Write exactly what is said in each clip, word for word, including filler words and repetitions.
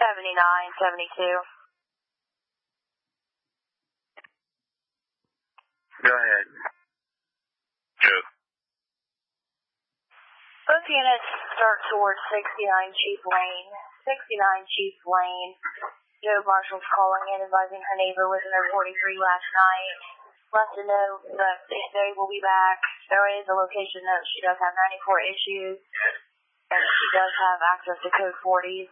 seventy-nine seventy-two. Go ahead. Good. Both units start towards sixty-nine Chief Lane. sixty-nine Chief Lane. Joe Marshall's calling in, advising her neighbor was in her forty-three last night. Left to know that they will be back. There is a location note. She does have ninety-four issues, and she does have access to code forties.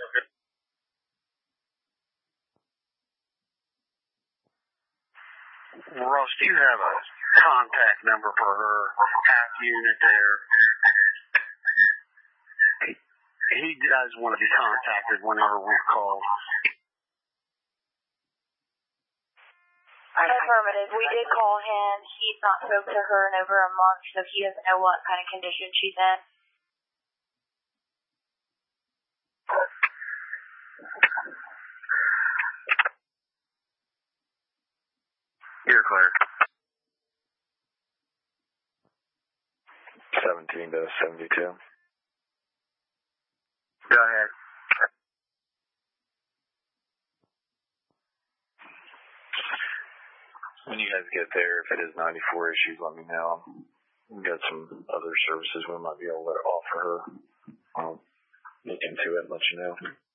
Ross, do you have a contact number for her half unit there? He, he does want to be contacted whenever we call. Affirmative. We did call him. He's not spoke to her in over a month, so he doesn't know what kind of condition she's in. You're clear. seventeen to seventy-two. Go ahead. When you guys get there, if it is ninety-four issues, let me know. We've got some other services we might be able to offer her. I'll look into it and let you know.